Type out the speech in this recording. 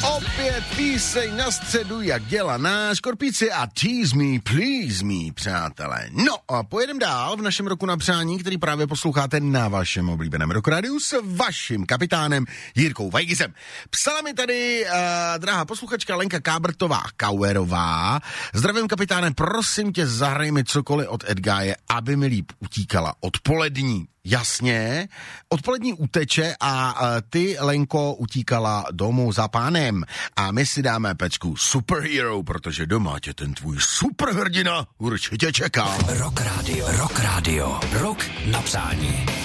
Opět píseň na středu, jak dělaná, Škorpíci a Tease Me, Please Me, přátelé. No a pojedeme dál v našem roku na přání, který právě posloucháte na vašem oblíbeném Rock Radiu s vaším kapitánem Jirkou Vajgisem. Psala mi tady drahá posluchačka Lenka Kábrtová-Kauerová. Zdravím, kapitáne, prosím tě, zahraj mi cokoliv od Edgaje, aby mi líp utíkala odpolední. Jasně, odpolední uteče a ty, Lenko, utíkala domů za pánem. A my si dáme pecku Superhero, protože doma tě ten tvůj superhrdina určitě čeká. Rock Radio, rock na přání.